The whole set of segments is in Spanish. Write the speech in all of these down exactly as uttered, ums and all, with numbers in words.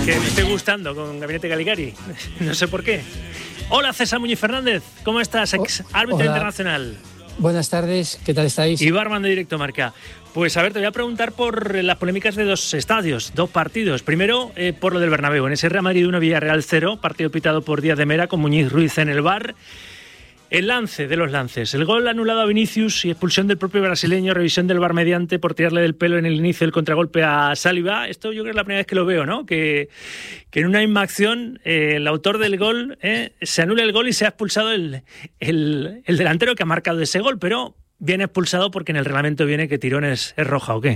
Que me estoy gustando con Gabinete Caligari. No sé por qué. Hola, César Muñiz Fernández. ¿Cómo estás? Ex árbitro Hola. internacional. Buenas tardes. ¿Qué tal estáis? Y barman de Directo Marca. Pues a ver, te voy a preguntar por las polémicas de dos estadios, dos partidos. Primero, eh, por lo del Bernabéu. En ese Real Madrid uno, Villarreal cero, partido pitado por Díaz de Mera con Muñiz Ruiz en el V A R. El lance de los lances, el gol anulado a Vinicius y expulsión del propio brasileño, revisión del V A R mediante por tirarle del pelo en el inicio del contragolpe a Saliba. Esto yo creo que es la primera vez que lo veo, ¿no? Que, que en una misma acción eh, el autor del gol eh, se anula el gol y se ha expulsado el, el, el delantero que ha marcado ese gol, pero viene expulsado porque en el reglamento viene que tirón es, es roja, ¿o qué?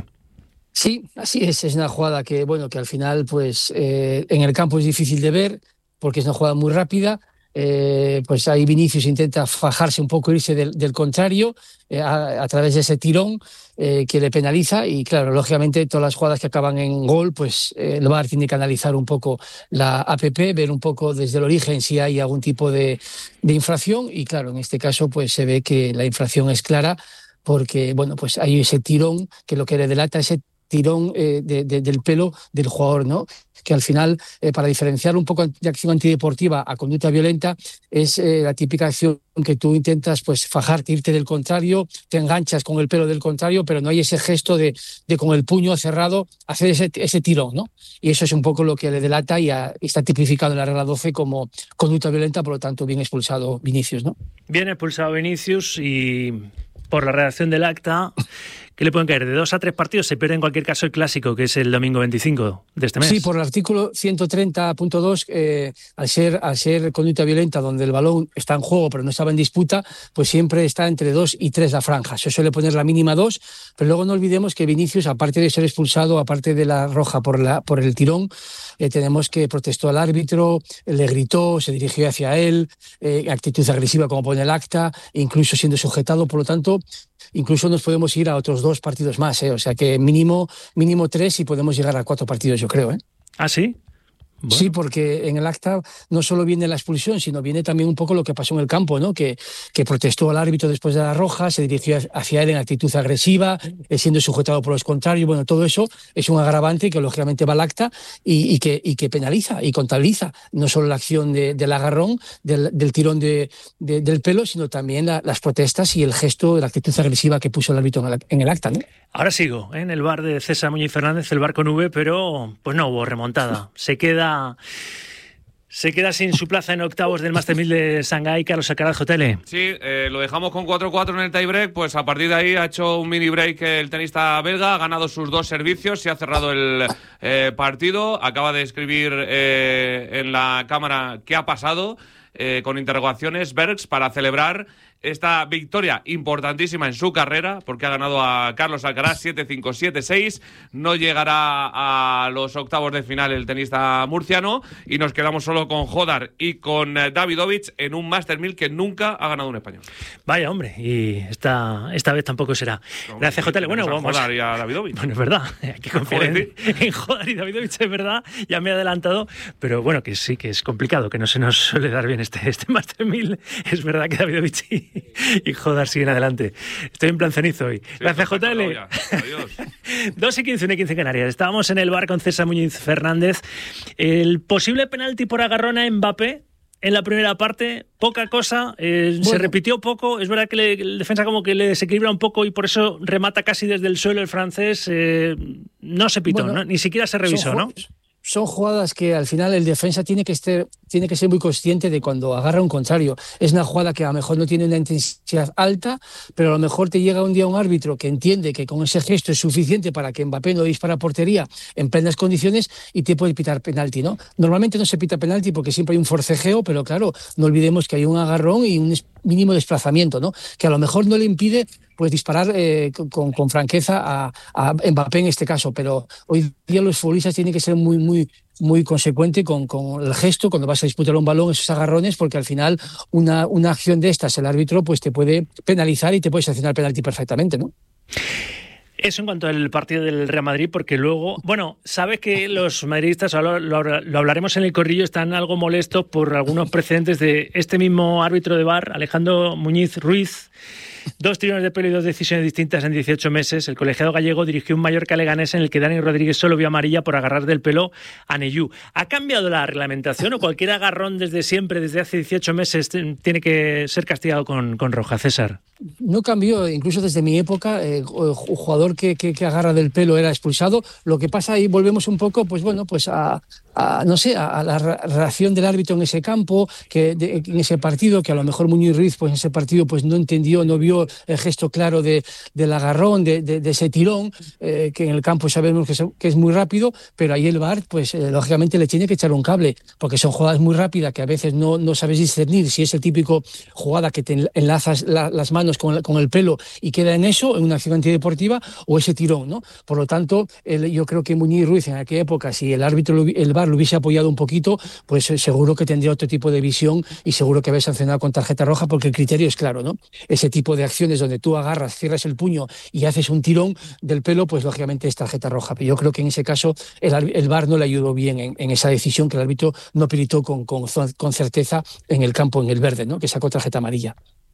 Sí, así es. Es una jugada que, bueno, que al final, pues eh, en el campo es difícil de ver porque es una jugada muy rápida. Eh, pues ahí Vinicius intenta fajarse un poco, irse del, del contrario eh, a, a través de ese tirón eh, que le penaliza y claro, lógicamente todas las jugadas que acaban en gol, pues eh, el V A R tiene que analizar un poco la A P P, ver un poco desde el origen si hay algún tipo de, de infracción y claro, en este caso pues se ve que la infracción es clara porque bueno, pues hay ese tirón que lo que le delata ese tirón eh, de, de, del pelo del jugador, ¿no? Que al final, eh, para diferenciar un poco de acción antideportiva a conducta violenta, es eh, la típica acción que tú intentas pues fajarte, irte del contrario, te enganchas con el pelo del contrario, pero no hay ese gesto de, de con el puño cerrado hacer ese, ese tirón, ¿no? Y eso es un poco lo que le delata y, a, y está tipificado en la regla doce como conducta violenta, por lo tanto, bien expulsado Vinicius, ¿no? Bien expulsado Vinicius y por la redacción del acta, ¿qué le pueden caer? De dos a tres partidos se pierde en cualquier caso el clásico, que es el domingo veinticinco de este mes. Sí, por el artículo ciento treinta punto dos, eh, al ser al ser conducta violenta, donde el balón está en juego pero no estaba en disputa, pues siempre está entre dos y tres la franja. Se suele poner la mínima dos, pero luego no olvidemos que Vinicius, aparte de ser expulsado, aparte de la roja por, la, por el tirón, eh, tenemos que protestó al árbitro, le gritó, se dirigió hacia él, eh, actitud agresiva como pone el acta, incluso siendo sujetado, por lo tanto, incluso nos podemos ir a otros dos partidos más, ¿eh? O sea que mínimo mínimo tres y podemos llegar a cuatro partidos, yo creo, ¿eh? ¿Ah, sí? Bueno. Sí, porque en el acta no solo viene la expulsión, sino viene también un poco lo que pasó en el campo, ¿no? Que, que protestó al árbitro después de la roja, se dirigió hacia él en actitud agresiva, siendo sujetado por los contrarios. Bueno, todo eso es un agravante que lógicamente va al acta y, y, que, y que penaliza y contabiliza no solo la acción de, del agarrón, del, del tirón de, de, del pelo, sino también la, las protestas y el gesto de la actitud agresiva que puso el árbitro en el, en el acta, ¿no? Ahora sigo ¿eh? en el V A R de César Muñiz Fernández, el V A R con V, pero pues no hubo remontada. Se queda se queda sin su plaza en octavos del Master mil de Shanghái, Carlos Alcaraz, J L. Sí, eh, lo dejamos con cuatro cuatro en el tiebreak, pues a partir de ahí ha hecho un mini break el tenista belga, ha ganado sus dos servicios, se ha cerrado el eh, partido, acaba de escribir eh, en la cámara qué ha pasado, eh, con interrogaciones, Bergs, para celebrar esta victoria importantísima en su carrera, porque ha ganado a Carlos Alcaraz siete cinco siete seis, no llegará a los octavos de final el tenista murciano y nos quedamos solo con Jodar y con Davidovich en un Master mil que nunca ha ganado un español. Vaya, hombre, y esta, esta vez tampoco será. No, Gracias, J L. Bueno, a vamos. Jodar y a Davidovich. Bueno, es verdad, hay que confiar en, en Jodar y Davidovich, es verdad, ya me he adelantado, pero bueno, que sí, que es complicado, que no se nos suele dar bien este, este Master mil. Es verdad que Davidovich y, y Jodar siguen adelante. Estoy en plan cenizo hoy. Sí, gracias, J L. Adiós. dos y quince, una y quince Canarias. Estábamos en el V A R con César Muñiz Fernández. El posible penalti por agarrón a Mbappé en la primera parte, poca cosa, eh, bueno. Se repitió poco. Es verdad que le, el defensa como que le desequilibra un poco y por eso remata casi desde el suelo el francés. Eh, no se pitó, bueno, ¿no? Ni siquiera se revisó, ¿no? Son jugadas que al final el defensa tiene que estar, tiene que ser muy consciente de cuando agarra un contrario. Es una jugada que a lo mejor no tiene una intensidad alta, pero a lo mejor te llega un día un árbitro que entiende que con ese gesto es suficiente para que Mbappé no dispare a portería en plenas condiciones y te puede pitar penalti, ¿no? Normalmente no se pita penalti porque siempre hay un forcejeo, pero claro, no olvidemos que hay un agarrón y un mínimo desplazamiento, ¿no? Que a lo mejor no le impide pues disparar eh, con, con franqueza a, a Mbappé en este caso, pero hoy día los futbolistas tienen que ser muy muy muy consecuentes con, con el gesto cuando vas a disputar un balón, esos agarrones, porque al final una, una acción de estas el árbitro pues te puede penalizar y te puede sancionar penalti perfectamente, ¿no? Eso en cuanto al partido del Real Madrid, porque luego, bueno, sabes que los madridistas, lo, lo, lo hablaremos en el corrillo, están algo molestos por algunos precedentes de este mismo árbitro de V A R, Alejandro Muñiz Ruiz, Dos tirones de pelo y dos decisiones distintas en dieciocho meses. El colegiado gallego dirigió un Mallorca-Leganés en el que Dani Rodríguez solo vio amarilla por agarrar del pelo a Neyú. ¿Ha cambiado la reglamentación o cualquier agarrón desde siempre, desde hace dieciocho meses, tiene que ser castigado con, con roja, César? No cambió, incluso desde mi época, eh, un jugador que, que, que agarra del pelo era expulsado. Lo que pasa ahí, volvemos un poco, pues bueno, pues a, a no sé, a, a la reacción del árbitro en ese campo, que de, en ese partido, que a lo mejor Muñiz Ruiz, pues en ese partido, pues no entendió, no vio el gesto claro de, del agarrón, de, de, de ese tirón, eh, que en el campo sabemos que es, que es muy rápido, pero ahí el V A R, pues eh, lógicamente le tiene que echar un cable, porque son jugadas muy rápidas que a veces no, no sabes discernir si es el típico jugada que te enlazas la, las manos con, con el pelo y queda en eso, en una acción antideportiva, o ese tirón, ¿no? Por lo tanto, el, yo creo que Muñiz Ruiz en aquella época, si el árbitro, el V A R lo hubiese apoyado un poquito, pues eh, seguro que tendría otro tipo de visión y seguro que había sancionado con tarjeta roja, porque el criterio es claro, ¿no? Ese tipo de acciones donde tú agarras, cierras el puño y haces un tirón del pelo, pues lógicamente es tarjeta roja. Pero yo creo que en ese caso el, el V A R no le ayudó bien en, en esa decisión, que el árbitro no pilotó con, con, con certeza en el campo, en el verde, ¿no? Que sacó tarjeta amarilla.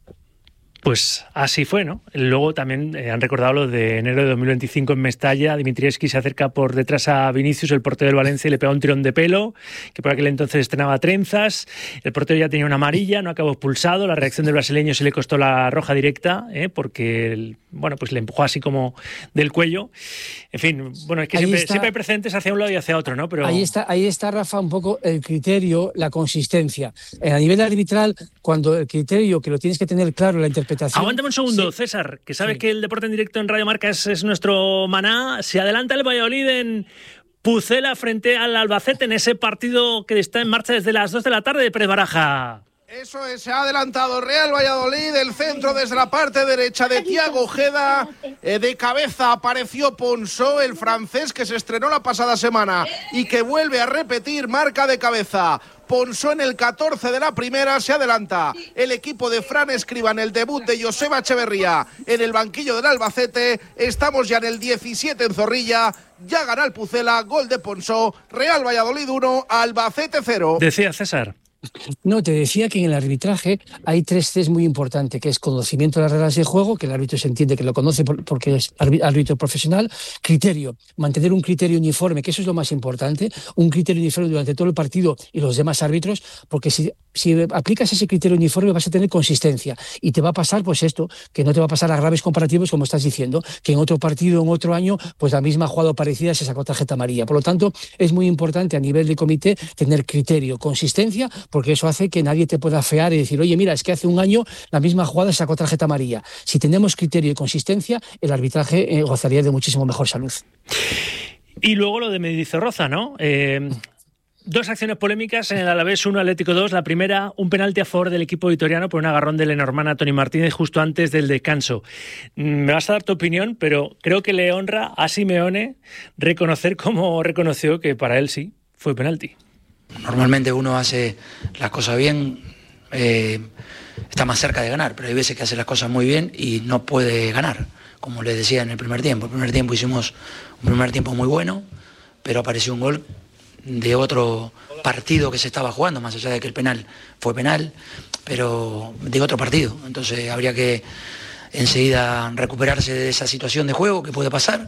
Pues así fue, ¿no? Luego también eh, han recordado lo de enero de dos mil veinticinco en Mestalla. Dimitrievski se acerca por detrás a Vinicius, el portero del Valencia, y le pega un tirón de pelo, que por aquel entonces estrenaba trenzas. El portero ya tenía una amarilla, no acabó expulsado. La reacción del brasileño se le costó la roja directa, ¿eh? porque el, bueno, pues le empujó así como del cuello. En fin, bueno, es que siempre, está, siempre hay precedentes hacia un lado y hacia otro, ¿no? Pero ahí está, ahí está, Rafa, un poco el criterio, la consistencia. A nivel arbitral, cuando el criterio, que lo tienes que tener claro, la interpretación. Aguántame un segundo, sí. César, que sabes sí. que el deporte en directo en Radio Marca es, es nuestro maná. Se adelanta el Valladolid en Pucela frente al Albacete en ese partido que está en marcha desde las dos de la tarde de Pérez Baraja. Eso es, se ha adelantado Real Valladolid, el centro desde la parte derecha de Thiago Ojeda, eh, de cabeza apareció Ponsó, el francés que se estrenó la pasada semana y que vuelve a repetir marca de cabeza. Ponsó en el catorce de la primera, se adelanta el equipo de Fran Escribá en el debut de Joseba Echeverría en el banquillo del Albacete. Estamos ya en el diecisiete en Zorrilla, ya gana el Pucela, gol de Ponsó, Real Valladolid uno, Albacete cero. Decía César. No, te decía que en el arbitraje hay tres Cs muy importantes, que es conocimiento de las reglas de juego, que el árbitro se entiende que lo conoce porque es árbitro profesional, criterio, mantener un criterio uniforme, que eso es lo más importante, un criterio uniforme durante todo el partido y los demás árbitros, porque si, si aplicas ese criterio uniforme vas a tener consistencia y te va a pasar pues esto, que no te va a pasar a graves comparativos como estás diciendo, que en otro partido, en otro año, pues la misma jugada parecida se sacó tarjeta amarilla. Por lo tanto, es muy importante a nivel de comité tener criterio, consistencia, porque eso hace que nadie te pueda fear y decir, oye, mira, es que hace un año la misma jugada sacó tarjeta amarilla. Si tenemos criterio y consistencia, el arbitraje eh, gozaría de muchísimo mejor salud. Y luego lo de Mendizorroza, ¿no? Eh, dos acciones polémicas en el Alavés uno, Atlético dos. La primera, un penalti a favor del equipo vitoriano por un agarrón de Lenormand a Toni Martínez justo antes del descanso. Me vas a dar tu opinión, pero creo que le honra a Simeone reconocer como reconoció que para él sí fue penalti. Normalmente uno hace las cosas bien, eh, está más cerca de ganar, pero hay veces que hace las cosas muy bien y no puede ganar, como les decía en el primer tiempo. El primer tiempo hicimos un primer tiempo muy bueno, pero apareció un gol de otro partido que se estaba jugando, más allá de que el penal fue penal, pero de otro partido. Entonces habría que enseguida recuperarse de esa situación de juego que puede pasar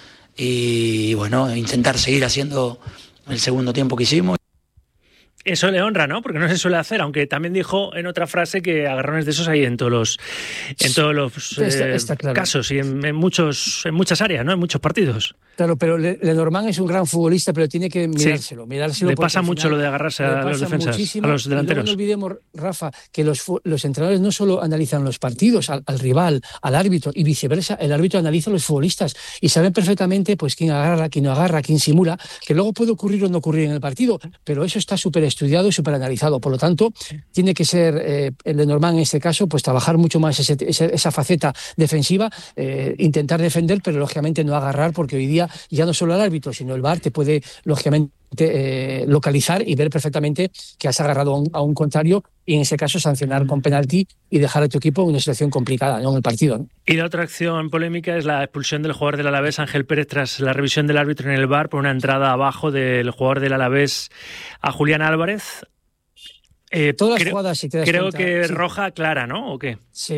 y bueno, intentar seguir haciendo el segundo tiempo que hicimos. Eso le honra, ¿no? Porque no se suele hacer, aunque también dijo en otra frase que agarrones de esos hay en todos los en todos los eh, está, está claro. casos y en, en muchos en muchas áreas, ¿no? En muchos partidos. Claro, pero Lenormand es un gran futbolista, pero tiene que mirárselo. Sí. mirárselo le pasa mucho lo de agarrarse a los defensas, a los delanteros. Y no olvidemos, Rafa, que los, los entrenadores no solo analizan los partidos, al, al rival, al árbitro y viceversa, el árbitro analiza a los futbolistas y saben perfectamente pues quién agarra, quién no agarra, quién simula, que luego puede ocurrir o no ocurrir en el partido, pero eso está súper estudiado y súper analizado. Por lo tanto, tiene que ser eh, el Lenormand en este caso, pues trabajar mucho más ese, ese, esa faceta defensiva, eh, intentar defender, pero lógicamente no agarrar, porque hoy día ya no solo el árbitro, sino el V A R te puede, lógicamente, eh, localizar y ver perfectamente que has agarrado a un, a un contrario y en ese caso sancionar con penalti y dejar a tu equipo en una situación complicada, ¿no? En el partido, ¿no? Y la otra acción polémica es la expulsión del jugador del Alavés, Ángel Pérez, tras la revisión del árbitro en el V A R por una entrada abajo del jugador del Alavés a Julián Álvarez. Eh, Todas las creo, jugadas, si te das Creo cuenta, que sí. roja clara, ¿no? ¿O qué? Sí.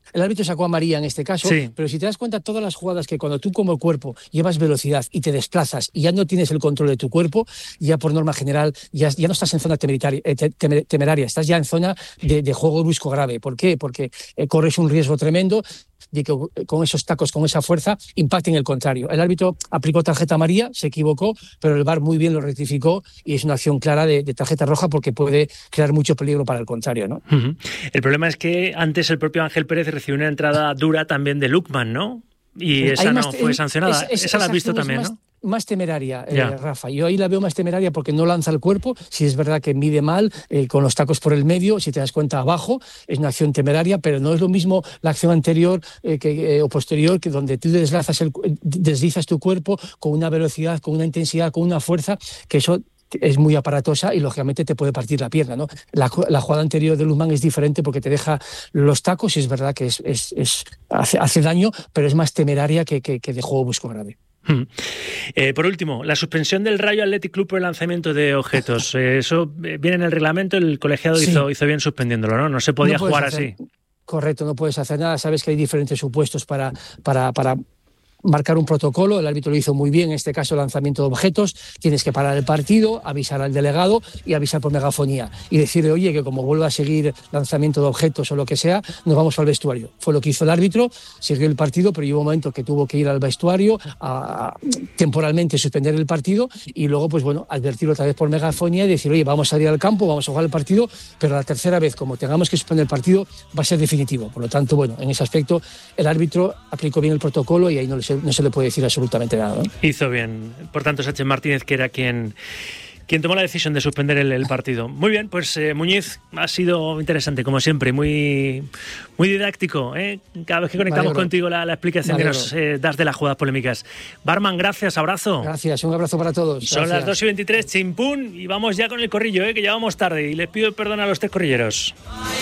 el árbitro sacó a María en este caso, sí. pero si te das cuenta, todas las jugadas que cuando tú como cuerpo llevas velocidad y te desplazas y ya no tienes el control de tu cuerpo, ya por norma general ya, ya no estás en zona temeraria, eh, temeraria, estás ya en zona de, de juego brusco grave. ¿Por qué? Porque eh, corres un riesgo tremendo de que con esos tacos, con esa fuerza, impacten el contrario. El árbitro aplicó tarjeta amarilla, se equivocó, pero el V A R muy bien lo rectificó y es una acción clara de, de tarjeta roja porque puede crear mucho peligro para el contrario, ¿no? Uh-huh. El problema es que antes el propio Ángel Pérez recibió una entrada dura también de Lukman, ¿no? Y esa no fue sancionada. Es, es, esa la has visto también, más, ¿no? Más temeraria, eh, Rafa. Yo ahí la veo más temeraria porque no lanza el cuerpo. Si es verdad que mide mal, eh, con los tacos por el medio, si te das cuenta abajo, es una acción temeraria, pero no es lo mismo la acción anterior eh, que, eh, o posterior, que donde tú deslizas, el, deslizas tu cuerpo con una velocidad, con una intensidad, con una fuerza, que eso es muy aparatosa y lógicamente te puede partir la pierna, ¿no? La, la jugada anterior de Lukman es diferente porque te deja los tacos y es verdad que es, es, es, hace, hace daño, pero es más temeraria que, que, que de juego brusco grave. Hmm. Eh, por último, la suspensión del Rayo Athletic Club por el lanzamiento de objetos. Eh, eso viene en el reglamento, el colegiado sí. hizo, hizo bien suspendiéndolo, ¿no? No se podía no jugar hacer, así. Correcto, no puedes hacer nada. Sabes que hay diferentes supuestos para... para, para marcar un protocolo, el árbitro lo hizo muy bien, en este caso lanzamiento de objetos, tienes que parar el partido, avisar al delegado y avisar por megafonía y decirle, oye, que como vuelva a seguir lanzamiento de objetos o lo que sea, nos vamos al vestuario. Fue lo que hizo el árbitro, siguió el partido, pero llegó un momento que tuvo que ir al vestuario a, a temporalmente suspender el partido y luego, pues bueno, advertirlo otra vez por megafonía y decir, oye, vamos a salir al campo, vamos a jugar el partido, pero la tercera vez, como tengamos que suspender el partido, va a ser definitivo. Por lo tanto, bueno, en ese aspecto, el árbitro aplicó bien el protocolo y ahí no le no se le puede decir absolutamente nada, ¿no? Hizo bien. Por tanto, Sánchez Martínez, que era quien, quien tomó la decisión de suspender el, el partido. Muy bien, pues eh, Muñiz, ha sido interesante, como siempre, muy, muy didáctico, ¿eh? Cada vez que conectamos contigo la, la explicación que nos eh, das de las jugadas polémicas. Barman, gracias, abrazo. Gracias, un abrazo para todos. Son gracias. Las dos y veintitrés, chimpún, y vamos ya con el corrillo, ¿eh? Que ya vamos tarde, y les pido perdón a los tres corrilleros.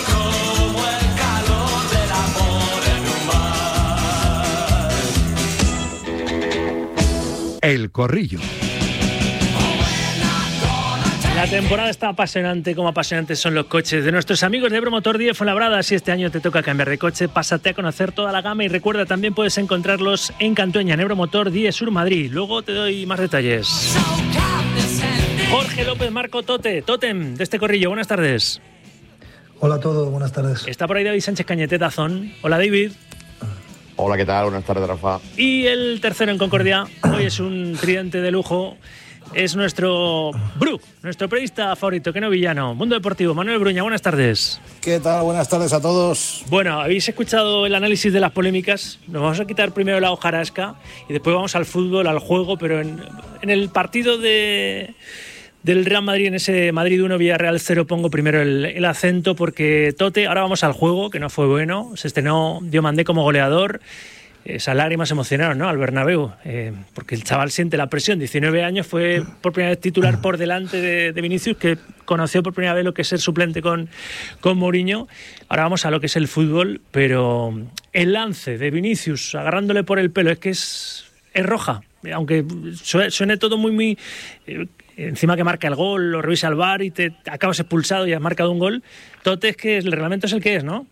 El corrillo. La temporada está apasionante, como apasionantes son los coches de nuestros amigos de Ebromotor diez Fuenlabrada. Si este año te toca cambiar de coche, pásate a conocer toda la gama y recuerda, también puedes encontrarlos en Cantueña, en Ebromotor diez Sur Madrid. Luego te doy más detalles. Jorge López Marco Tote, Totem, de este corrillo. Buenas tardes. Hola a todos, buenas tardes. Está por ahí David Sánchez Cañete Tazón. Hola, David. Hola, ¿qué tal? Buenas tardes, Rafa. Y el tercero en Concordia, hoy es un tridente de lujo, es nuestro Bru, nuestro periodista favorito, que no villano, Mundo Deportivo, Manuel Bruña, buenas tardes. ¿Qué tal? Buenas tardes a todos. Bueno, habéis escuchado el análisis de las polémicas, nos vamos a quitar primero la hojarasca y después vamos al fútbol, al juego, pero en, en el partido de... del Real Madrid, en ese Madrid uno Villarreal cero, pongo primero el, el acento porque Tote, ahora vamos al juego, que no fue bueno, se estrenó Diomandé como goleador, esas lágrimas emocionaron, ¿no?, al Bernabéu, eh, porque el chaval siente la presión, diecinueve años, fue por primera vez titular por delante de, de Vinicius, que conoció por primera vez lo que es ser suplente con, con Mourinho. Ahora vamos a lo que es el fútbol, pero el lance de Vinicius agarrándole por el pelo, es que es, es roja, aunque suene todo muy, muy... Eh, encima que marca el gol, lo revisa el V A R y te acabas expulsado y has marcado un gol. Tote, es que el reglamento es el que es, ¿no?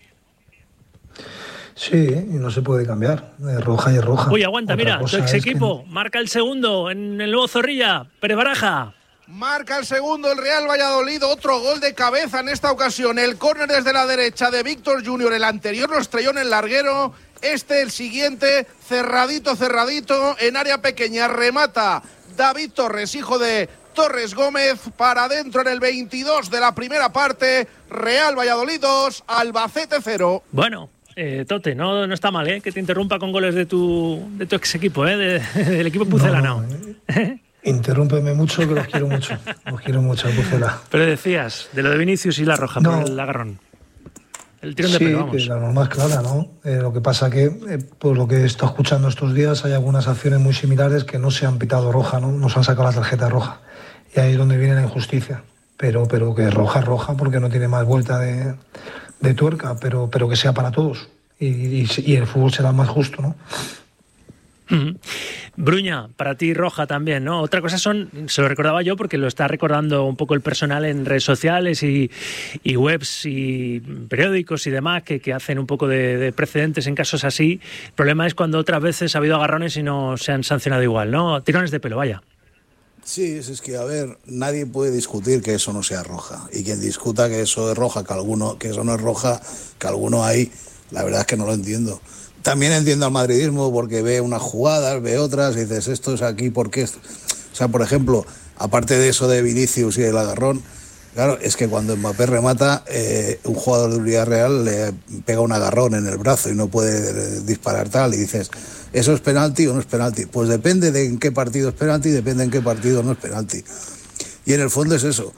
Sí, y no se puede cambiar. Es roja y es roja. Uy, aguanta, Otra mira, tu ex equipo que... marca el segundo en el nuevo Zorrilla, Pérez Baraja. Marca el segundo el Real Valladolid, otro gol de cabeza en esta ocasión. El córner desde la derecha de Víctor Junior, el anterior lo estrelló en el larguero. Este, el siguiente, cerradito, cerradito, en área pequeña, remata David Torres, hijo de Torres Gómez, para adentro en el veintidós de la primera parte. Real Valladolid dos, Albacete cero. Bueno, eh, Tote, no, no está mal, ¿eh?, que te interrumpa con goles de tu, de tu ex equipo, ¿eh?, de, del equipo pucelano. No, no, eh. Interrúmpeme mucho, que los quiero mucho. Los quiero mucho, Pucela. Pero decías, de lo de Vinicius y la roja, no, por el agarrón. El tirón de sí, pelo, vamos. Sí, la norma es clara, ¿no? Eh, lo que pasa que, eh, por lo que he estado escuchando estos días, hay algunas acciones muy similares que no se han pitado roja, ¿no? No se han sacado la tarjeta roja. Y ahí es donde viene la injusticia. Pero, pero que roja es roja porque no tiene más vuelta de, de tuerca, pero, pero que sea para todos. Y, y, y el fútbol será más justo, ¿no? Uh-huh. Bruña, para ti roja también, ¿no? Otra cosa son, se lo recordaba yo porque lo está recordando un poco el personal en redes sociales y, y webs y periódicos y demás que, que hacen un poco de, de precedentes en casos así. El problema es cuando otras veces ha habido agarrones y no se han sancionado igual, ¿no? Tirones de pelo, vaya. Sí, es que, a ver, nadie puede discutir que eso no sea roja. Y quien discuta que eso es roja, que alguno, que eso no es roja, que alguno hay, la verdad es que no lo entiendo. También entiendo al madridismo porque ve unas jugadas, ve otras, y dices, esto es aquí, ¿por qué? O sea, por ejemplo, aparte de eso de Vinicius y el agarrón, claro, es que cuando Mbappé remata, eh, un jugador del Villarreal le pega un agarrón en el brazo y no puede disparar tal, y dices, ¿eso es penalti o no es penalti? Pues depende de en qué partido es penalti, depende en qué partido no es penalti. Y en el fondo es eso,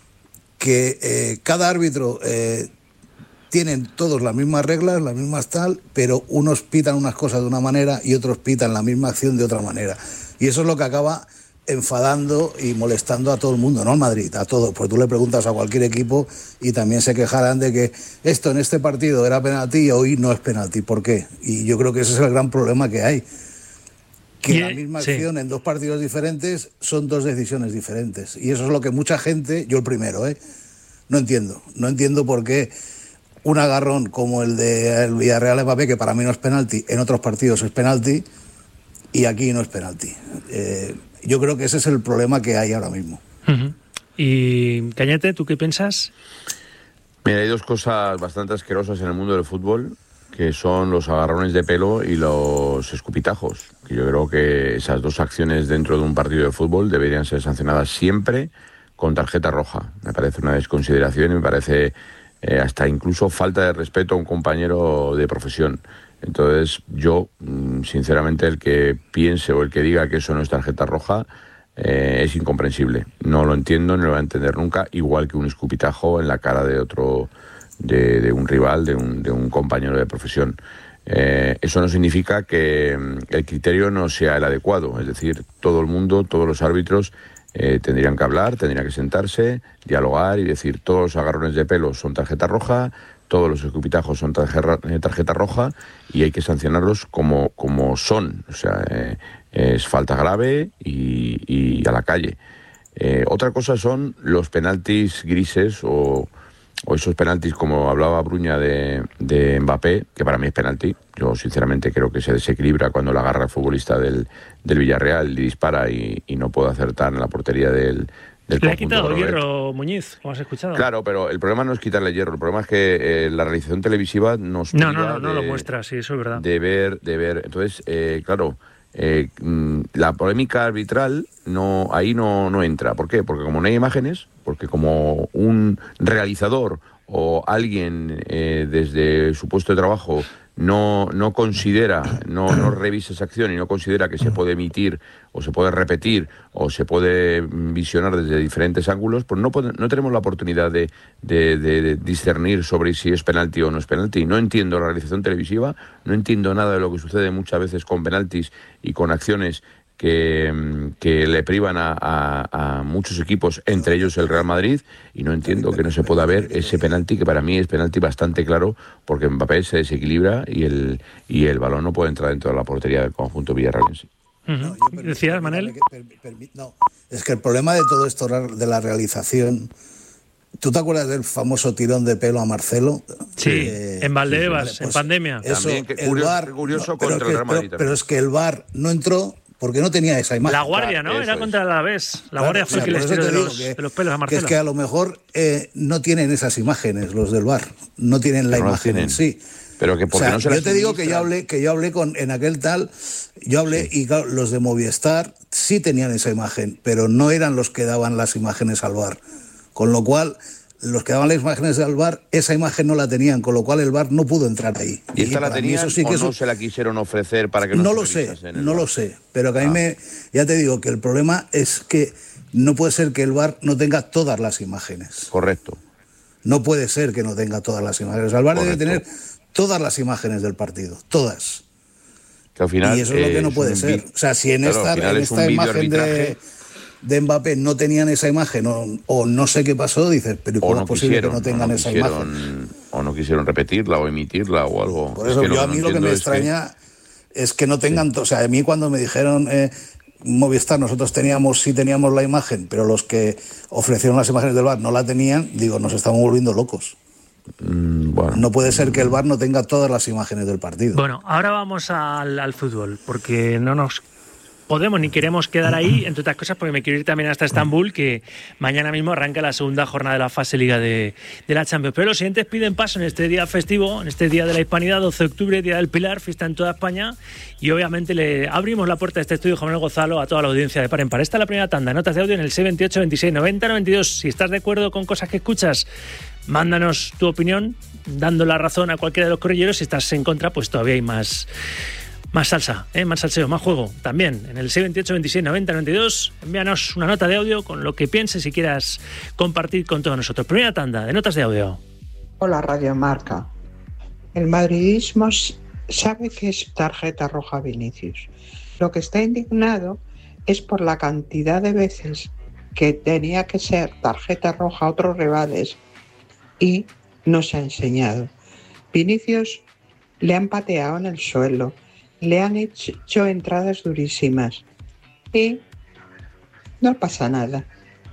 que eh, cada árbitro... Eh, tienen todos las mismas reglas, las mismas tal, pero unos pitan unas cosas de una manera y otros pitan la misma acción de otra manera. Y eso es lo que acaba enfadando y molestando a todo el mundo, no al Madrid, a todos. Porque tú le preguntas a cualquier equipo y también se quejarán de que esto en este partido era penalti y hoy no es penalti. ¿Por qué? Y yo creo que ese es el gran problema que hay. Que la misma acción sí. en dos partidos diferentes son dos decisiones diferentes. Y eso es lo que mucha gente, yo el primero, ¿eh? no entiendo. No entiendo por qué un agarrón como el de el Villarreal de Mbappé, que para mí no es penalti, en otros partidos es penalti y aquí no es penalti. Eh, yo creo que ese es el problema que hay ahora mismo. Uh-huh. Y Cañete, ¿tú qué piensas? Mira, hay dos cosas bastante asquerosas en el mundo del fútbol, que son los agarrones de pelo y los escupitajos. Que yo creo que esas dos acciones dentro de un partido de fútbol deberían ser sancionadas siempre con tarjeta roja. Me parece una desconsideración y me parece... Eh, hasta incluso falta de respeto a un compañero de profesión. Entonces yo, sinceramente, el que piense o el que diga que eso no es tarjeta roja eh, es incomprensible. No lo entiendo, no lo voy a entender nunca, igual que un escupitajo en la cara de otro, de, de un rival, de un, de un compañero de profesión. Eh, eso no significa que el criterio no sea el adecuado, es decir, todo el mundo, todos los árbitros Eh, tendrían que hablar, tendrían que sentarse, dialogar y decir todos los agarrones de pelo son tarjeta roja, todos los escupitajos son tarjeta, tarjeta roja y hay que sancionarlos como, como son. O sea, eh, es falta grave y, y a la calle. Eh, otra cosa son los penaltis grises o, o esos penaltis, como hablaba Bruña de, de Mbappé, que para mí es penalti. Yo sinceramente creo que se desequilibra cuando la agarra el futbolista del, del Villarreal y dispara y, y no puede acertar en la portería del, del Le ha quitado el hierro Muñiz, como has escuchado. Claro, pero el problema no es quitarle hierro, el problema es que eh, la realización televisiva nos no, no, no, no lo muestra, sí, eso es verdad. De ver, de ver. Entonces, eh, claro, eh, la polémica arbitral no ahí no, no entra. ¿Por qué? Porque como no hay imágenes, porque como un realizador o alguien eh, desde su puesto de trabajo no, no considera, no, no revisa esa acción y no considera que se puede emitir o se puede repetir o se puede visionar desde diferentes ángulos, pues no, puede, no tenemos la oportunidad de, de, de, de discernir sobre si es penalti o no es penalti. No entiendo la realización televisiva, no entiendo nada de lo que sucede muchas veces con penaltis y con acciones que, que le privan a, a, a muchos equipos, entre ellos el Real Madrid, y no entiendo que no se pueda ver ese penalti, que para mí es penalti bastante claro, porque Mbappé se desequilibra y el, y el balón no puede entrar dentro de la portería del conjunto villarrealense. Uh-huh. No, ¿Decías, Manel? No, es que el problema de todo esto de la realización... ¿Tú te acuerdas del famoso tirón de pelo a Marcelo? Sí, eh, en Valdebebas, sí, pues en pandemia. Eso, También, que el curioso, V A R, curioso no, contra pero, el Real Madrid. Pero, pero es que el V A R no entró porque no tenía esa imagen. La Guardia, ¿no? Era contra el Alavés. La Guardia fue el que les tiró de los, que, de los pelos a Marcelo. Que es que a lo mejor eh, no tienen esas imágenes los del V A R. No tienen la no imagen en sí. Pero que porque o sea, no se yo las te digo que yo hablé, que yo hablé con en aquel tal, yo hablé sí. y claro, los de Movistar sí tenían esa imagen, pero no eran los que daban las imágenes al V A R. Con lo cual, los que daban las imágenes del V A R, esa imagen no la tenían, con lo cual el V A R no pudo entrar ahí. ¿Y esta y la tenían eso sí que o eso... no se la quisieron ofrecer para que no, no lo sé, no lo sé, pero que a mí ah. me... Ya te digo que el problema es que no puede ser que el V A R no tenga todas las imágenes. Correcto. No puede ser que no tenga todas las imágenes. El V A R Correcto. Debe tener todas las imágenes del partido, todas. Que al final, y eso es lo que no puede ser. Vi... O sea, si en claro, esta, en esta imagen de... de Mbappé no tenían esa imagen o, o no sé qué pasó, dices, pero ¿cómo no es posible quisieron, que no tengan no esa quisieron, imagen? O no quisieron repetirla o emitirla o algo. Por eso es que yo lo a mí no lo que me es extraña es que no tengan, o sea, a mí cuando me dijeron eh, Movistar, nosotros teníamos, sí teníamos la imagen, pero los que ofrecieron las imágenes del V A R no la tenían, digo, nos estamos volviendo locos. Mm, bueno. No puede ser que el V A R no tenga todas las imágenes del partido. Bueno, ahora vamos al, al fútbol, porque no nos podemos ni queremos quedar ahí, entre otras cosas porque me quiero ir también hasta Estambul, que mañana mismo arranca la segunda jornada de la fase Liga de, de la Champions. Pero los siguientes piden paso en este día festivo, en este día de la Hispanidad, doce de octubre, Día del Pilar, fiesta en toda España, y obviamente le abrimos la puerta de este estudio, Juan Manuel Gonzalo, a toda la audiencia de Par en Par. Esta es la primera tanda, notas de audio en el seis veintiocho veintiséis noventa noventa y dos. Si estás de acuerdo con cosas que escuchas, mándanos tu opinión, dando la razón a cualquiera de los corrilleros. Si estás en contra, pues todavía hay más... Más salsa, ¿eh? Más salseo, más juego. También en el seis veintiocho veintiséis noventa noventa y dos, envíanos una nota de audio con lo que pienses y quieras compartir con todos nosotros. Primera tanda de notas de audio. Hola, Radio Marca. El madridismo sabe que es tarjeta roja a Vinicius. Lo que está indignado es por la cantidad de veces que tenía que ser tarjeta roja a otros rivales y no se ha enseñado. Vinicius le han pateado en el suelo, le han hecho entradas durísimas y no pasa nada.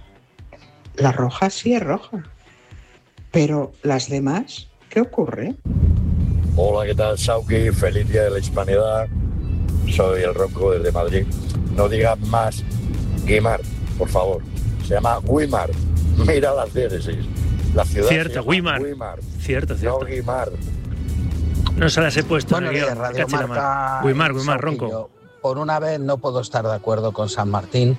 La roja sí es roja, pero las demás, ¿qué ocurre? Hola, ¿qué tal, Sauki? Feliz Día de la Hispanidad. Soy el Ronco desde Madrid. No digas más Guimar, por favor. Se llama Guimar. Mira las diéresis. La ciudad Cierto, Guimar. Guimar. Cierto, cierto. No Guimar. No se las he puesto. Bueno, días, Radio Marca. Guimar, Guimar, Ronco. Por una vez no puedo estar de acuerdo con San Martín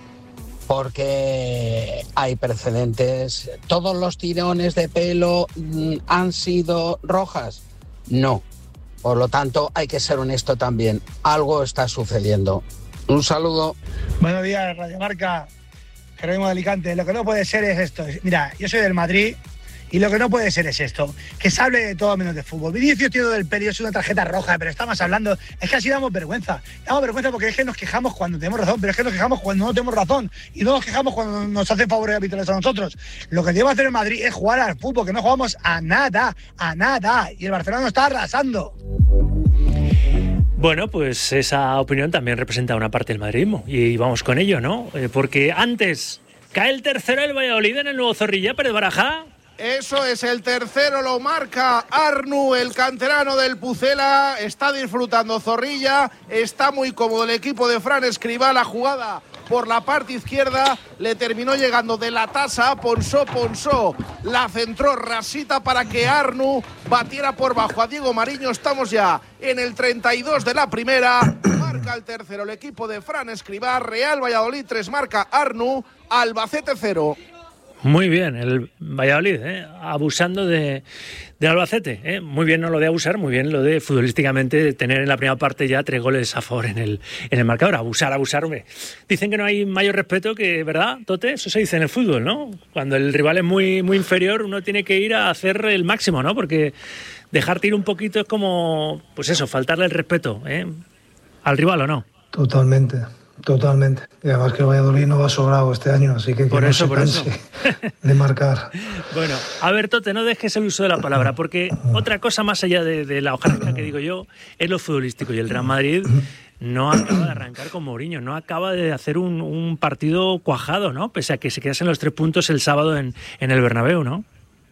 porque hay precedentes. ¿Todos los tirones de pelo mm, han sido rojas? No. Por lo tanto, hay que ser honesto también. Algo está sucediendo. Un saludo. Buenos días, Radio Marca. Jerónimo de Alicante. Lo que no puede ser es esto. Mira, yo soy del Madrid. Y lo que no puede ser es esto, que se hable de todo menos de fútbol. Vinicius, tío del Peri, es una tarjeta roja, pero estamos hablando... Es que así damos vergüenza. Damos vergüenza porque es que nos quejamos cuando tenemos razón, pero es que nos quejamos cuando no tenemos razón. Y no nos quejamos cuando nos hacen favores arbitrales a nosotros. Lo que debe hacer el Madrid es jugar al fútbol, que no jugamos a nada, a nada. Y el Barcelona nos está arrasando. Bueno, pues esa opinión también representa una parte del madridismo. Y vamos con ello, ¿no? Eh, porque antes cae el tercero del Valladolid en el nuevo Zorrilla, Pérez Baraja. Eso es, el tercero lo marca Arnu, el canterano del Pucela. Está disfrutando Zorrilla, está muy cómodo el equipo de Fran Escribá. La jugada por la parte izquierda le terminó llegando de la tasa a Ponsó. Ponsó la centró rasita para que Arnu batiera por bajo a Diego Mariño. Estamos ya en el treinta y dos de la primera. Marca el tercero el equipo de Fran Escribá. Real Valladolid tres, marca Arnu. Albacete cero. Muy bien, el Valladolid, ¿eh? abusando de, de Albacete. ¿eh? Muy bien no lo de abusar, muy bien lo de futbolísticamente tener en la primera parte ya tres goles a favor en el, en el marcador. Abusar, abusar, hombre. Dicen que no hay mayor respeto que, ¿verdad, Tote? Eso se dice en el fútbol, ¿no? Cuando el rival es muy, muy inferior, uno tiene que ir a hacer el máximo, ¿no? Porque dejarte ir un poquito es como, pues eso, faltarle el respeto, ¿eh? al rival, ¿o no? Totalmente. Totalmente. Y además que el Valladolid no va sobrado este año, así que, que por no eso, se por canse eso. de marcar. Bueno, a ver, Tote, no dejes el uso de la palabra, porque otra cosa más allá de, de la hojarasca que digo yo es lo futbolístico. Y el Real Madrid no acaba de arrancar con Mourinho, no acaba de hacer un, un partido cuajado, ¿no? Pese a que se quedasen los tres puntos el sábado en, en el Bernabéu, ¿no?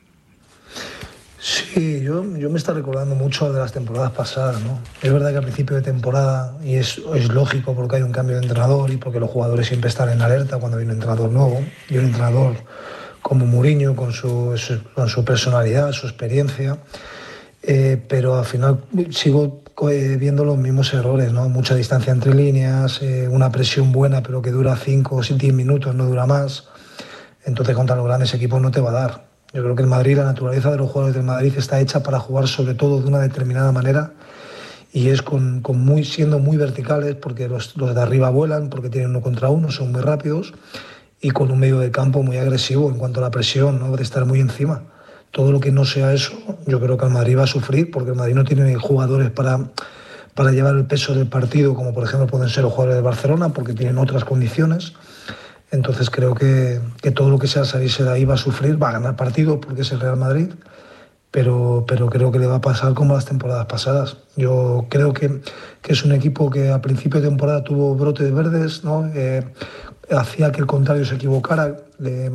Sí, yo, yo me está recordando mucho de las temporadas pasadas, ¿no? Es verdad que al principio de temporada, y es, es lógico porque hay un cambio de entrenador y porque los jugadores siempre están en alerta cuando viene un entrenador nuevo, y un entrenador como Mourinho, con su, su, con su personalidad, su experiencia, eh, pero al final sigo eh, viendo los mismos errores, ¿no? Mucha distancia entre líneas, eh, una presión buena pero que dura cinco o diez minutos, no dura más. Entonces contra los grandes equipos no te va a dar. Yo creo que el Madrid, la naturaleza de los jugadores del Madrid está hecha para jugar sobre todo de una determinada manera, y es con, con muy, siendo muy verticales, porque los, los de arriba vuelan, porque tienen uno contra uno, son muy rápidos, y con un medio de campo muy agresivo en cuanto a la presión, ¿no? De estar muy encima. Todo lo que no sea eso, yo creo que el Madrid va a sufrir, porque el Madrid no tiene jugadores para, para llevar el peso del partido, como por ejemplo pueden ser los jugadores de Barcelona, porque tienen otras condiciones. Entonces creo que, que todo lo que sea salirse de ahí va a sufrir, va a ganar partido porque es el Real Madrid, pero, pero creo que le va a pasar como las temporadas pasadas. Yo creo que, que es un equipo que a principio de temporada tuvo brotes verdes, ¿no? Eh, hacía que el contrario se equivocara, eh,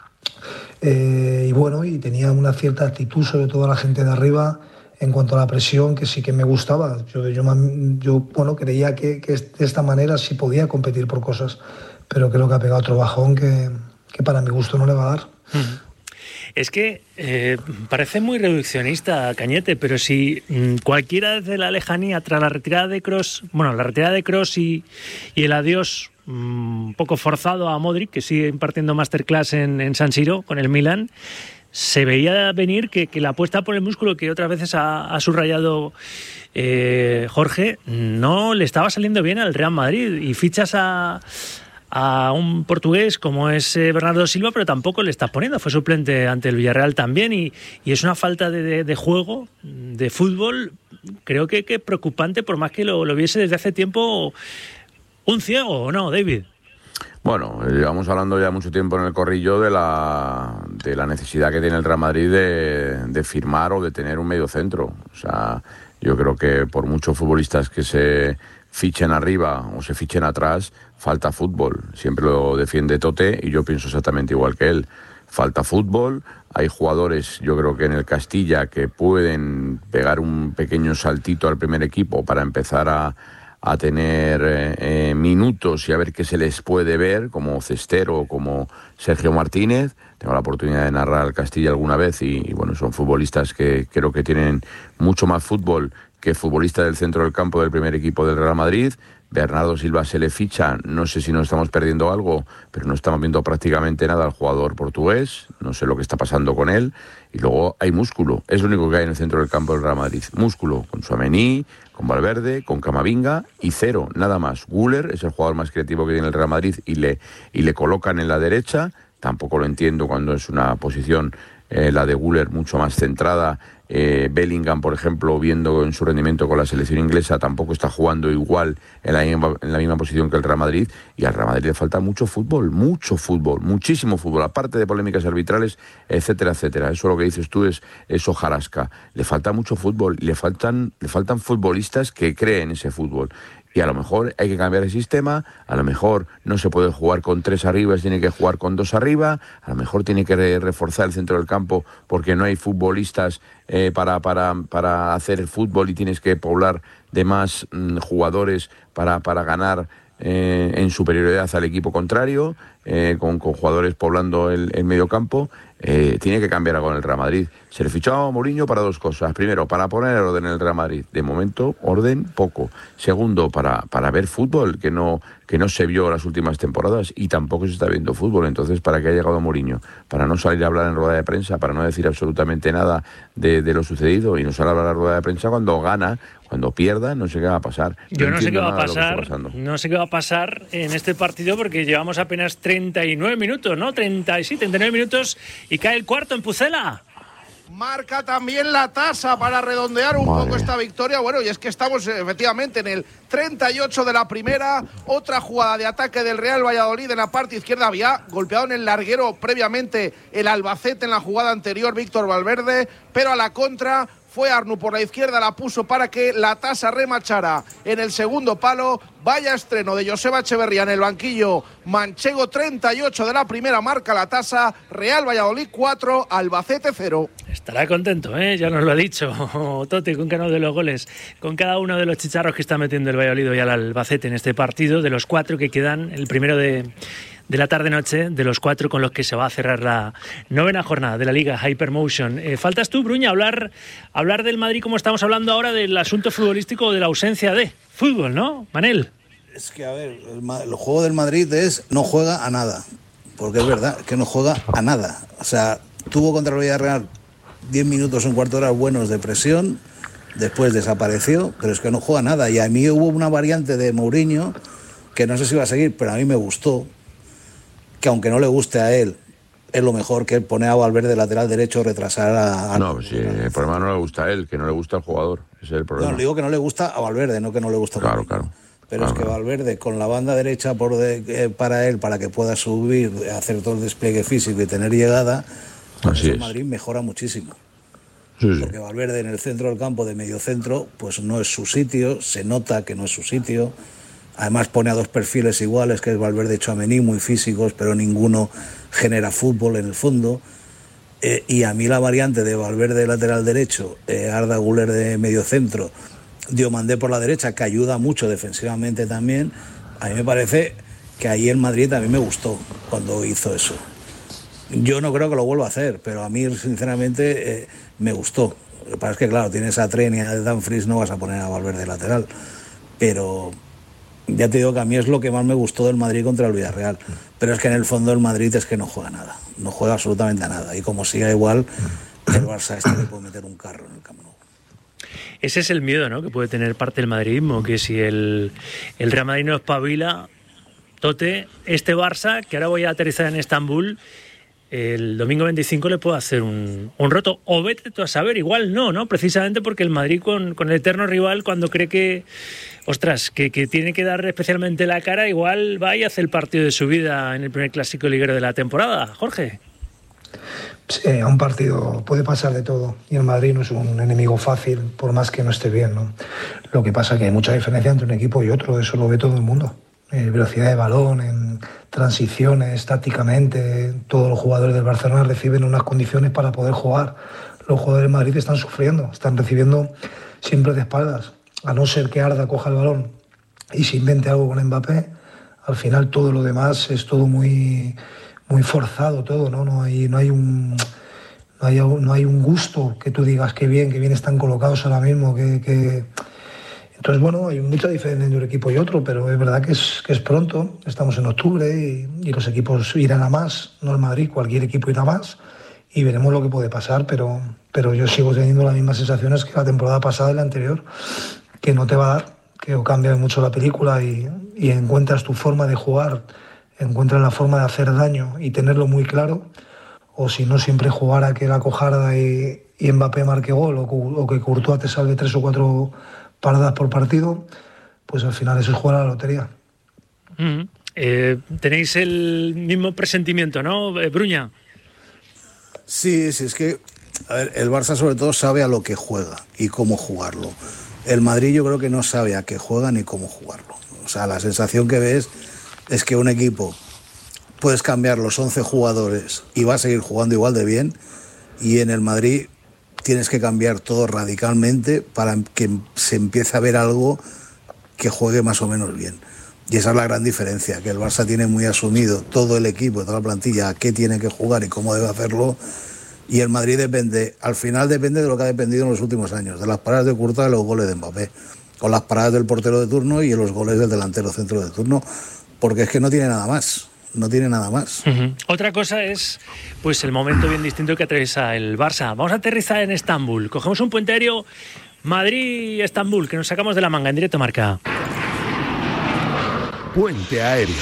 eh, y bueno, y tenía una cierta actitud, sobre todo la gente de arriba, en cuanto a la presión, que sí que me gustaba. Yo, yo, yo bueno, creía que, que de esta manera sí podía competir por cosas, pero creo que ha pegado otro bajón que, que para mi gusto no le va a dar. Uh-huh. Es que eh, parece muy reduccionista, Cañete, pero si mmm, cualquiera desde la lejanía, tras la retirada de Kroos, bueno, la retirada de Kroos y, y el adiós un mmm, poco forzado a Modric, que sigue impartiendo masterclass en, en San Siro con el Milan, se veía venir que, que la apuesta por el músculo que otras veces ha, ha subrayado eh, Jorge no le estaba saliendo bien al Real Madrid, y fichas a, a un portugués como es eh, Bernardo Silva, pero tampoco le estás poniendo, fue suplente ante el Villarreal también, y, y es una falta de, de, de juego, de fútbol, creo que, que preocupante, por más que lo, lo viese desde hace tiempo un ciego, ¿o no, David? Bueno, llevamos hablando ya mucho tiempo en el corrillo de la, de la necesidad que tiene el Real Madrid de, de firmar o de tener un medio centro. O sea, yo creo que por muchos futbolistas que se fichen arriba o se fichen atrás, falta fútbol. Siempre lo defiende Tote y yo pienso exactamente igual que él. Falta fútbol, hay jugadores, yo creo que en el Castilla, que pueden pegar un pequeño saltito al primer equipo para empezar a a tener eh, minutos y a ver qué se les puede ver, como Cestero o como Sergio Martínez. Tengo la oportunidad de narrar al Castilla alguna vez y, y bueno, son futbolistas que creo que tienen mucho más fútbol que futbolistas del centro del campo del primer equipo del Real Madrid. Bernardo Silva se le ficha, no sé si nos estamos perdiendo algo, pero no estamos viendo prácticamente nada al jugador portugués, no sé lo que está pasando con él. Y luego hay músculo, es lo único que hay en el centro del campo del Real Madrid. Músculo, con Tchouaméni, con Valverde, con Camavinga y cero, nada más. Güler es el jugador más creativo que tiene el Real Madrid y le, y le colocan en la derecha. Tampoco lo entiendo cuando es una posición, eh, la de Güler, mucho más centrada. Eh, Bellingham, por ejemplo, viendo en su rendimiento con la selección inglesa, tampoco está jugando igual en la, misma, en la misma posición que el Real Madrid, y al Real Madrid le falta mucho fútbol, mucho fútbol, muchísimo fútbol, aparte de polémicas arbitrales, etcétera, etcétera. Eso lo que dices tú es, es hojarasca. Le falta mucho fútbol y le faltan, le faltan futbolistas que creen ese fútbol. Y a lo mejor hay que cambiar el sistema, a lo mejor no se puede jugar con tres arriba, tiene que jugar con dos arriba, a lo mejor tiene que re- reforzar el centro del campo porque no hay futbolistas eh, para, para, para hacer el fútbol y tienes que poblar de más mmm, jugadores para, para ganar eh, en superioridad al equipo contrario, eh, con, con jugadores poblando el, el medio campo. Eh, tiene que cambiar algo en el Real Madrid. Se le fichó a Mourinho para dos cosas. Primero, para poner orden en el Real Madrid. De momento, orden poco. Segundo, para, para ver fútbol, que no, que no se vio las últimas temporadas y tampoco se está viendo fútbol. Entonces, ¿para qué ha llegado Mourinho? Para no salir a hablar en rueda de prensa, para no decir absolutamente nada de, de lo sucedido, y no salir a hablar en rueda de prensa cuando gana. Cuando pierda, no sé qué va a pasar. Yo no, no sé qué va a pasar. No sé qué va a pasar en este partido porque llevamos apenas treinta y nueve minutos, ¿no? treinta y siete, treinta y nueve minutos y cae el cuarto en Pucela. Marca también la tasa para redondear un Madre. poco esta victoria. Bueno, y es que estamos efectivamente en el treinta y ocho de la primera. Otra jugada de ataque del Real Valladolid en la parte izquierda. Había golpeado en el larguero previamente el Albacete en la jugada anterior, Víctor Valverde, pero a la contra fue Arnu por la izquierda, la puso para que la tasa remachara en el segundo palo. Vaya estreno de Joseba Echeverría en el banquillo manchego. Treinta y ocho de la primera, marca la tasa. Real Valladolid cuatro, Albacete cero. Estará contento, ¿eh? Ya nos lo ha dicho Totti con cada uno de los goles, con cada uno de los chicharros que está metiendo el Valladolid y el Albacete en este partido. De los cuatro que quedan, el primero de... de la tarde-noche, de los cuatro con los que se va a cerrar la novena jornada de la Liga Hypermotion. Eh, faltas tú, Bruña, hablar, hablar del Madrid como estamos hablando ahora del asunto futbolístico, de la ausencia de fútbol, ¿no, Manel? Es que, a ver, el, el juego del Madrid es no juega a nada, porque es verdad que no juega a nada. O sea, tuvo contra el Villarreal diez minutos, un cuarto de hora buenos de presión, después desapareció, pero es que no juega a nada. Y a mí hubo una variante de Mourinho que no sé si va a seguir, pero a mí me gustó, que aunque no le guste a él, es lo mejor, que pone a Valverde lateral derecho, retrasar a... a no, pues sí, el problema no le gusta a él, que no le gusta al jugador, ese es el problema. No, le digo que no le gusta a Valverde, no que no le gusta a Claro, claro. Pero claro, es que claro. Valverde, con la banda derecha por de, eh, para él, para que pueda subir, hacer todo el despliegue físico y tener llegada, pues Así el es. Madrid mejora muchísimo. Sí, sí. Porque Valverde en el centro del campo de medio centro, pues no es su sitio, se nota que no es su sitio. Además pone a dos perfiles iguales, que es Valverde y Tchouaméni, muy físicos, pero ninguno genera fútbol en el fondo. Eh, y a mí la variante de Valverde lateral derecho, eh, Arda Güler de medio centro, Diomandé por la derecha, que ayuda mucho defensivamente también, a mí me parece que ahí en Madrid a mí me gustó cuando hizo eso. Yo no creo que lo vuelva a hacer, pero a mí sinceramente eh, me gustó. Lo que pasa es que claro, tienes a Tren y a Dumfries, no vas a poner a Valverde lateral, pero ya te digo que a mí es lo que más me gustó del Madrid contra el Villarreal, pero es que en el fondo el Madrid es que no juega nada, no juega absolutamente a nada, y como siga igual, el Barça este le puede meter un carro en el Camp Nou. Ese es el miedo, ¿no?, que puede tener parte del madridismo, que si el, el Real Madrid no espabila, Tote, este Barça, que ahora voy a aterrizar en Estambul, el domingo veinticinco le puede hacer un, un roto, o vete tú a saber, igual no, ¿no? Precisamente porque el Madrid con, con el eterno rival, cuando cree que, ostras, que, que tiene que dar especialmente la cara, igual va y hace el partido de su vida en el primer clásico liguero de la temporada. Jorge. Sí, a un partido puede pasar de todo, y el Madrid no es un enemigo fácil, por más que no esté bien, ¿no? Lo que pasa es que hay mucha diferencia entre un equipo y otro, eso lo ve todo el mundo. Eh, velocidad de balón, en transiciones, tácticamente, todos los jugadores del Barcelona reciben unas condiciones para poder jugar. Los jugadores del Madrid están sufriendo, están recibiendo siempre de espaldas. A no ser que Arda coja el balón y se invente algo con Mbappé, al final todo lo demás es todo muy, muy forzado, todo, ¿no? No hay, no hay un... No hay, no hay un gusto que tú digas que bien, que bien están colocados ahora mismo, que... que... Entonces, bueno, hay mucha diferencia entre un equipo y otro, pero es verdad que es, que es pronto, estamos en octubre y, y los equipos irán a más, no el Madrid, cualquier equipo irá a más y veremos lo que puede pasar, pero, pero yo sigo teniendo las mismas sensaciones que la temporada pasada y la anterior, que no te va a dar, que o cambia mucho la película y, y encuentras tu forma de jugar, encuentras la forma de hacer daño y tenerlo muy claro, o si no siempre jugar a que la cojarda y, y Mbappé marque gol, o, o que Courtois te salve tres o cuatro paradas por partido, pues al final eso es jugar a la lotería. Mm-hmm. Eh, tenéis el mismo presentimiento, ¿no, eh, Bruña? Sí, sí, es que a ver, el Barça sobre todo sabe a lo que juega y cómo jugarlo. El Madrid yo creo que no sabe a qué juega ni cómo jugarlo. O sea, la sensación que ves es que un equipo puedes cambiar los once jugadores y va a seguir jugando igual de bien, y en el Madrid tienes que cambiar todo radicalmente para que se empiece a ver algo que juegue más o menos bien. Y esa es la gran diferencia, que el Barça tiene muy asumido todo el equipo, toda la plantilla, a qué tiene que jugar y cómo debe hacerlo, y el Madrid depende, al final depende de lo que ha dependido en los últimos años, de las paradas de Courtois y los goles de Mbappé, o las paradas del portero de turno y los goles del delantero centro de turno, porque es que no tiene nada más. No tiene nada más. Uh-huh. Otra cosa es pues el momento bien distinto que atraviesa el Barça. Vamos a aterrizar en Estambul. Cogemos un puente aéreo Madrid-Estambul, que nos sacamos de la manga en directo Marca. Puente aéreo.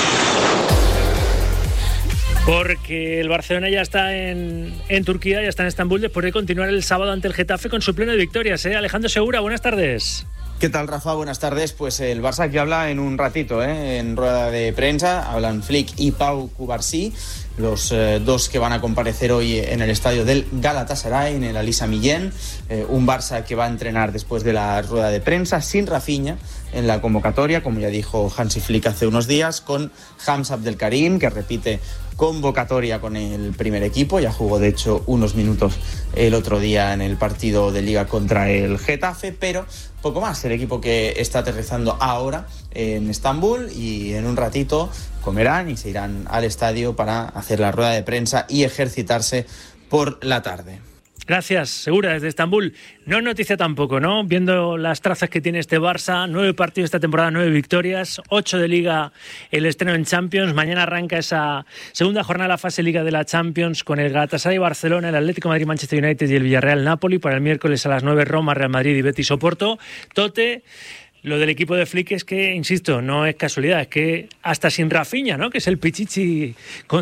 Porque el Barcelona ya está en, en Turquía, ya está en Estambul, después de continuar el sábado ante el Getafe con su pleno de victorias. ¿eh? Alejandro Segura, buenas tardes. ¿Qué tal, Rafa? Buenas tardes. Pues el Barça que habla en un ratito, ¿eh? En rueda de prensa. Hablan Flick y Pau Cubarsí, los eh, dos que van a comparecer hoy en el estadio del Galatasaray, en el Elisa Millén. Eh, un Barça que va a entrenar después de la rueda de prensa, sin Rafinha en la convocatoria, como ya dijo Hansi Flick hace unos días, con Hamza Abdelkarim, que repite convocatoria con el primer equipo. Ya jugó, de hecho, unos minutos el otro día en el partido de Liga contra el Getafe, pero poco más. El equipo que está aterrizando ahora en Estambul, y en un ratito comerán y se irán al estadio para hacer la rueda de prensa y ejercitarse por la tarde. Gracias, Segura, desde Estambul. No es noticia tampoco, ¿no? Viendo las trazas que tiene este Barça, nueve partidos esta temporada, nueve victorias, ocho de Liga, el estreno en Champions. Mañana arranca esa segunda jornada de la fase Liga de la Champions con el Galatasaray Barcelona, el Atlético de Madrid Manchester United y el Villarreal Napoli. Para el miércoles a las nueve Roma, Real Madrid y Betis Oporto. Tote, lo del equipo de Flick es que, insisto, no es casualidad, es que hasta sin Rafinha, ¿no? Que es el pichichi con